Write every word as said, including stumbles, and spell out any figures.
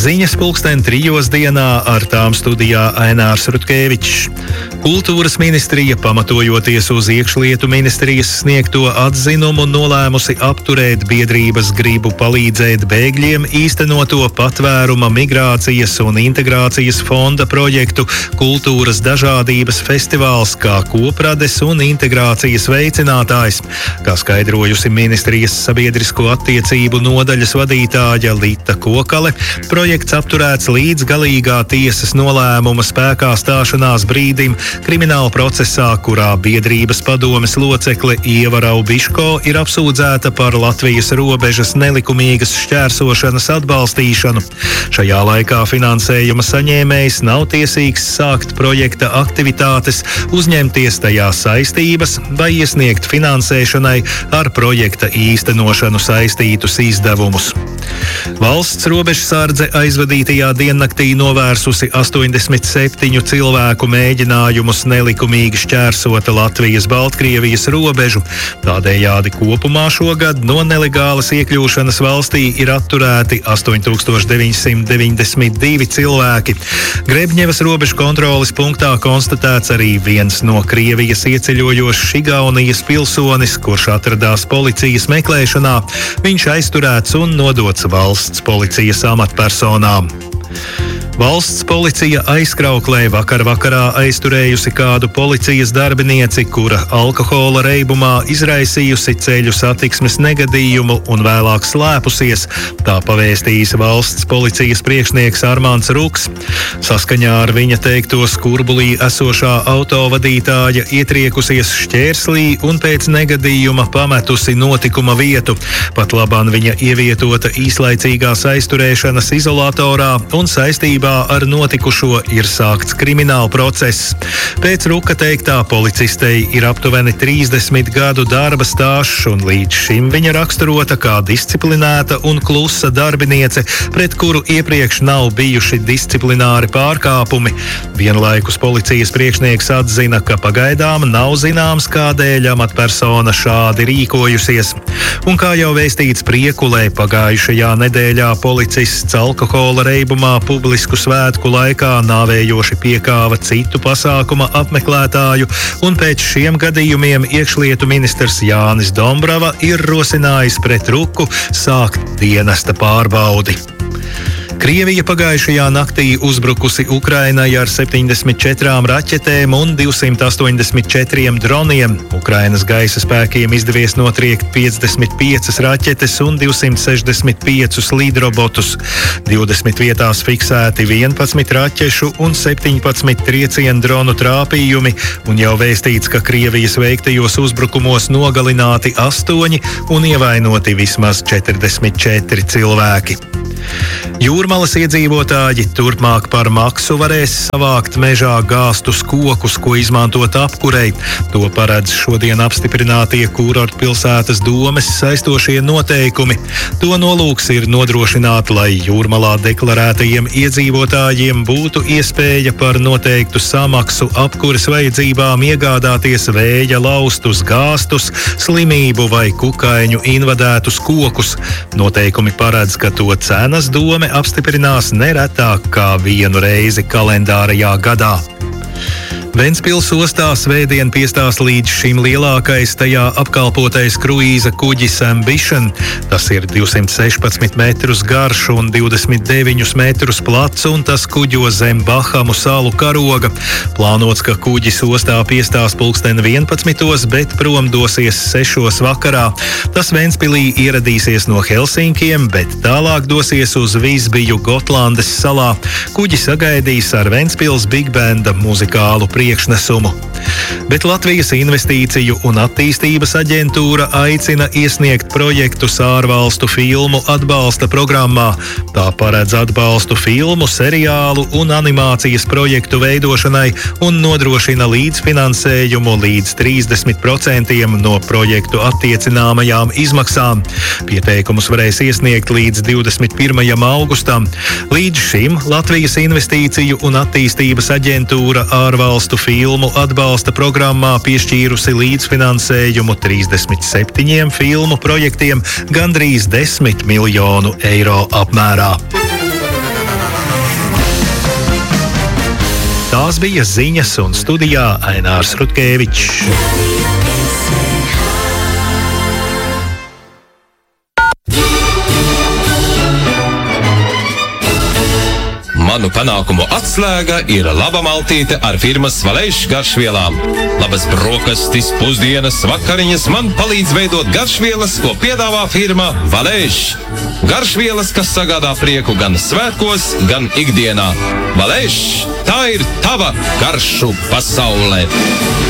Ziņas pulksten trijos dienā, ar tām studijā Ainārs Rutkevičs. Kultūras ministrija, pamatojoties uz iekšlietu ministrijas sniegto atzinumu, nolēmusi apturēt biedrības gribu palīdzēt bēgļiem īstenoto patvēruma, migrācijas un integrācijas fonda projektu Kultūras dažādības festivāls kā koprades un integrācijas veicinātājs. Kā skaidrojusi ministrijas sabiedrisko attiecību nodaļas vadītāja Lita Kokale, projekts apturēts līdz galīgā tiesas nolēmuma spēkā stāšanās brīdim krimināla procesā, kurā biedrības padomes locekle Ieva Raubiško ir apsūdzēta par Latvijas robežas nelikumīgas šķērsošanas atbalstīšanu. Šajā laikā finansējuma saņēmējs nav tiesīgs sākt projekta aktivitātes, uzņemties tajā saistības vai iesniegt finansēšanai ar projekta īstenošanu saistītus izdevumus. Valsts robežsardze aizvadītajā diennaktī novērsusi astoņdesmit septiņu cilvēku mēģinājumus nelikumīgi šķērsot Latvijas-Baltkrievijas robežu. Tādējādi kopumā šogad no nelegālas iekļūšanas valstī ir atturēti astoņi tūkstoši deviņsimt deviņdesmit divi cilvēki. Grebņevas robežu kontroles punktā konstatēts arī viens no Krievijas ieceļojošs Igaunijas pilsonis, kurš atradās policijas meklēšanā. Viņš aizturēts un nodots valsts policijas amatpersonām. Valsts policija aizkrauklē vakar vakarā aizturējusi kādu policijas darbinieci, kura alkohola reibumā izraisījusi ceļu satiksmes negadījumu un vēlāk slēpusies. Tā pavēstījis valsts policijas priekšnieks Armāns Ruks. Saskaņā ar viņa teikto skurbulī esošā autovadītāja ietriekusies šķērslī un pēc negadījuma pametusi notikuma vietu. Pat labāk viņa ievietota īslaicīgās aizturēšanas izolatorā un saistībā ar notikušo ir sākts krimināla process. Pēc Ruka teiktā policistei ir aptuveni trīsdesmit gadu darba stāžs, un līdz šim viņa raksturota kā disciplinēta un klusa darbiniece, pret kuru iepriekš nav bijuši disciplināri pārkāpumi. Vienlaikus policijas priekšnieks atzina, ka pagaidām nav zināms, kādēļ amatpersona šādi rīkojusies. Un kā jau vēstīts Priekulē, pagājušajā nedēļā policists alkohola reibumā publisku svētku laikā nāvējoši piekāva citu pasākuma apmeklētāju, un pēc šiem gadījumiem iekšlietu ministrs Jānis Dombrava ir rosinājis pret Ruku sākt dienesta pārbaudi. Krievija pagājušajā naktī uzbrukusi Ukrainai ar septiņdesmit četrām raķetēm un divsimt astoņdesmit četriem droniem. Ukrainas gaisa spēkiem izdevies notriekt piecdesmit piecas raķetes un divsimt sešdesmit piecus lidrobotus. divdesmit vietās fiksēti vienpadsmit raķešu un septiņpadsmit triecienu dronu trāpījumi, un jau vēstīts, ka Krievijas veiktajos uzbrukumos nogalināti astoņi un ievainoti vismaz četrdesmit četri cilvēki. Jūrmalas iedzīvotāji turpmāk par maksu varēs savākt mežā gāstus kokus, ko izmantot apkurei. To paredz šodien apstiprinātie kurortpilsētas domes saistošie noteikumi. To nolūks ir nodrošināt, lai Jūrmalā deklarētajiem iedzīvotājiem būtu iespēja par noteiktu samaksu apkures vajadzībām iegādāties vēja laustus gāstus, slimību vai kukaiņu invadētus kokus. Noteikumi paredz, ka to cenas dome apstiprinās neretāk kā vienu reizi kalendārajā gadā. Ventspils ostā svētdien piestās līdz šim lielākais tajā apkalpotais kruīza kuģis Ambition. Tas ir divsimt sešpadsmit metrus garš un divdesmit deviņus metrus plats, un tas kuģo zem Bahamu salu karoga. Plānots, ka kuģis ostā piestās pulksten vienpadsmitos, bet prom dosies sešos vakarā. Tas Ventspilī ieradīsies no Helsinkiem, bet tālāk dosies uz Visbiju Gotlandes salā. Kuģi sagaidīs ar Ventspils Big Banda muzikālu priekšnesumu. Bet Latvijas Investīciju un attīstības aģentūra aicina iesniegt projektus ārvalstu filmu atbalsta programmā. Tā paredz atbalstu filmu, seriālu un animācijas projektu veidošanai un nodrošina līdzfinansējumu līdz trīsdesmit procentiem no projektu attiecināmajām izmaksām. Pieteikumus varēs iesniegt līdz divdesmit pirmajam augustam. Līdz šim Latvijas Investīciju un attīstības aģentūra ārvalstu filmu atbalsta programmā piešķīrusi līdzfinansējumu trīsdesmit septiņiem filmu projektiem gandrīz desmit miljonu eiro apmērā. Tās bija ziņas, un studijā Ainārs Rutkevičs. Manu panākumu atslēga ir laba maltīte ar firmas Valēš garšvielām. Labas brokastis, pusdienas, vakariņas man palīdz veidot garšvielas, ko piedāvā firma Valēš. Garšvielas, kas sagādā prieku gan svētkos, gan ikdienā. Valēš, tā ir tava garšu pasaulē.